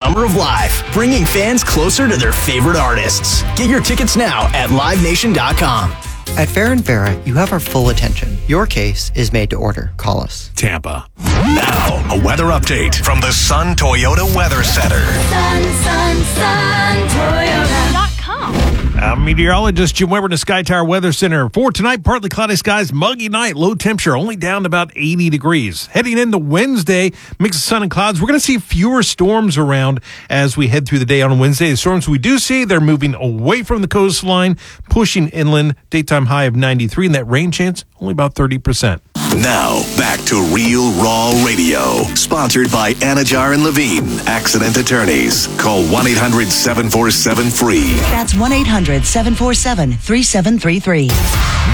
Summer of Live, bringing fans closer to their favorite artists. Get your tickets now at livenation.com. At Farrah & Farrah, you have our full attention. Your case is made to order. Call us. Tampa. Now, a weather update from the Sun Toyota Weather Center. Sun, Toyota.com. Meteorologist Jim Weber in the Sky Tower Weather Center. For tonight, partly cloudy skies, muggy night, low temperature, only down to about 80 degrees. Heading into Wednesday, mix of sun and clouds. We're going to see fewer storms around as we head through the day on Wednesday. The storms we do see, they're moving away from the coastline, pushing inland. Daytime high of 93, and that rain chance, only about 30%. Now, back to Real Raw Radio. Sponsored by Anajar and Levine, accident attorneys. Call 1-800-747-FREE. That's 1-800-747-3733.